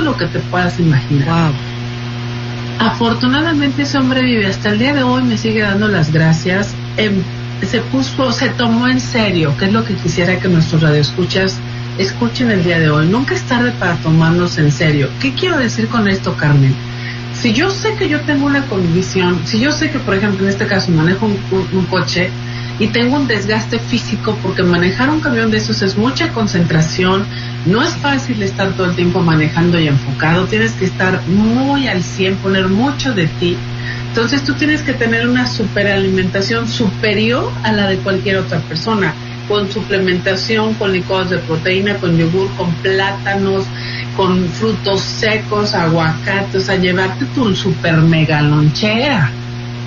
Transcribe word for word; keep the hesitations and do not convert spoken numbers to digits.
lo que te puedas imaginar. Wow. Afortunadamente ese hombre vive hasta el día de hoy, me sigue dando las gracias. Eh, se puso, se tomó en serio, que es lo que quisiera que nuestros radioescuchas escuchen el día de hoy. Nunca es tarde para tomarnos en serio. ¿Qué quiero decir con esto, Carmen? Si yo sé que yo tengo una condición, si yo sé que, por ejemplo, en este caso manejo un, un, un coche y tengo un desgaste físico, porque manejar un camión de esos es mucha concentración, no es fácil estar todo el tiempo manejando y enfocado, tienes que estar muy al cien, poner mucho de ti. Entonces tú tienes que tener una superalimentación superior a la de cualquier otra persona, con suplementación, con licuados de proteína, con yogur, con plátanos, con frutos secos, aguacates, a llevarte tu super mega lonchera.